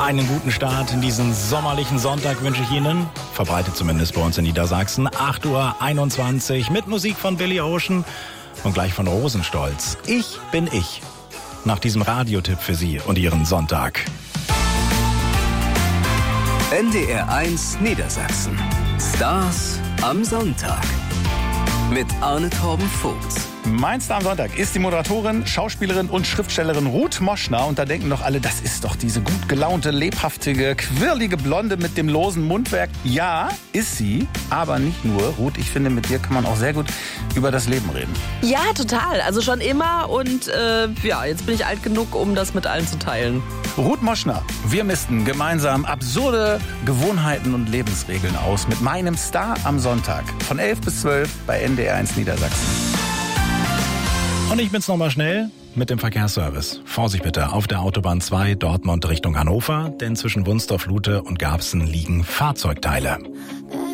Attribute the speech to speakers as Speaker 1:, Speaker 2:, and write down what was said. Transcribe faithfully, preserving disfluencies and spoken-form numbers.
Speaker 1: Einen guten Start in diesen sommerlichen Sonntag wünsche ich Ihnen. Verbreitet zumindest bei uns in Niedersachsen. acht Uhr einundzwanzig mit Musik von Billy Ocean und gleich von Rosenstolz. Ich bin ich. Nach diesem Radiotipp für Sie und Ihren Sonntag.
Speaker 2: N D R eins Niedersachsen. Stars am Sonntag. Mit Arne Torben Vogts.
Speaker 3: Mein Star am Sonntag ist die Moderatorin, Schauspielerin und Schriftstellerin Ruth Moschner. Und da denken doch alle, das ist doch diese gut gelaunte, lebhaftige, quirlige Blonde mit dem losen Mundwerk. Ja, ist sie, aber nicht nur. Ruth, ich finde, mit dir kann man auch sehr gut über das Leben reden.
Speaker 4: Ja, total. Also schon immer. Und äh, ja, jetzt bin ich alt genug, um das mit allen zu teilen.
Speaker 3: Ruth Moschner, wir misten gemeinsam absurde Gewohnheiten und Lebensregeln aus mit meinem Star am Sonntag. Von elf bis zwölf bei N D R eins Niedersachsen.
Speaker 1: Und ich bin's nochmal schnell mit dem Verkehrsservice. Vorsicht bitte auf der Autobahn zwei Dortmund Richtung Hannover, denn zwischen Wunsdorf-Lute und Garbsen liegen Fahrzeugteile.